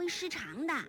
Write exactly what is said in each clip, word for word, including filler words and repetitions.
会失常的。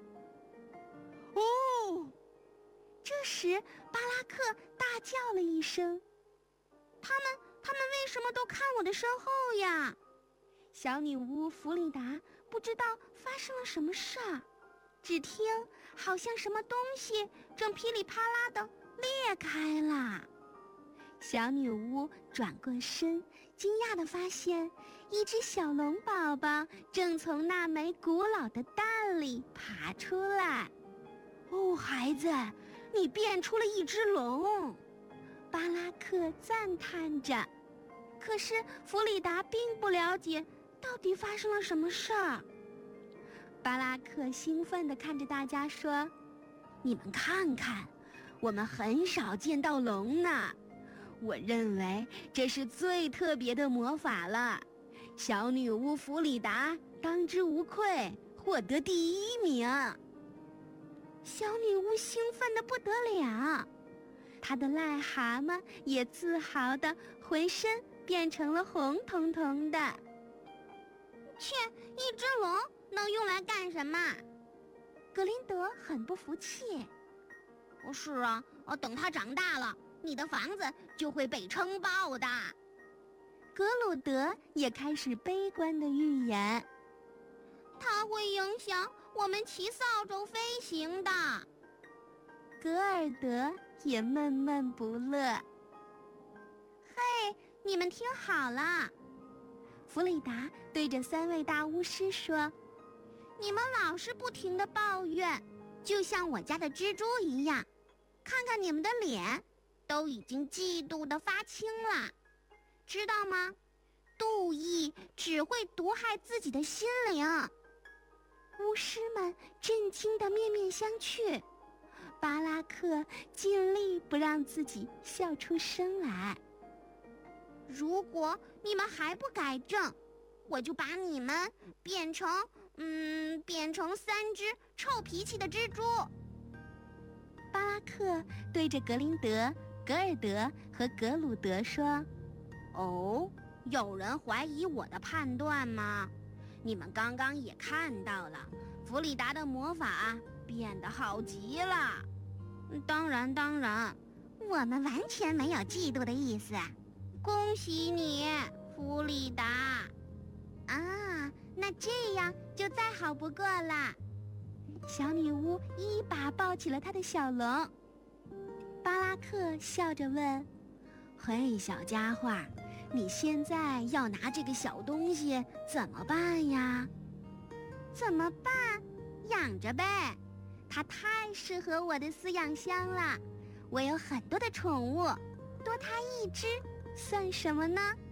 哦！ 这时巴拉克大叫了一声：“ 他们，他们为什么都看我的身后呀？” 小女巫弗里达不知道发生了什么事儿，只听好像什么东西正噼里啪啦地裂开了。小女巫转过身，惊讶地发现一只小龙宝宝正从那枚古老的蛋里爬出来。 哦，孩子，你变出了一只龙！ 巴拉克赞叹着。可是弗里达并不了解到底发生了什么事儿。巴拉克兴奋地看着大家说：“ 你们看看，我们很少见到龙呢。我认为这是最特别的魔法了。小女巫弗里达当之无愧获得第一名。” 小女巫兴奋得不得了，她的癞蛤蟆也自豪地浑身变成了红彤彤的。 切，一只龙能用来干什么？ 格林德很不服气。 是啊，等它长大了，你的房子就会被撑爆的。 格鲁德也开始悲观的预言。 它会影响我们骑扫帚飞行的。 格尔德也闷闷不乐。 嘿，你们听好了， 弗里达对着三位大巫师说：“ 你们老是不停地抱怨，就像我家的蜘蛛一样。看看你们的脸，都已经嫉妒得发青了，知道吗？妒意只会毒害自己的心灵。” 巫师们震惊得面面相觑，巴拉克尽力不让自己笑出声来。 如果你们还不改正，我就把你们变成，嗯，变成三只臭脾气的蜘蛛。 巴拉克对着格林德、格尔德和格鲁德说：“ 哦，有人怀疑我的判断吗？你们刚刚也看到了，弗里达的魔法变得好极了。当然，当然，我们完全没有嫉妒的意思。恭喜你，弗里达！ 啊，那这样就再好不过了。”小女巫一把抱起了她的小龙。巴拉克笑着问：“ 嘿，小家伙，你现在要拿这个小东西怎么办呀？”“ 怎么办？养着呗，它太适合我的饲养箱了。我有很多的宠物，多它一只算什么呢？”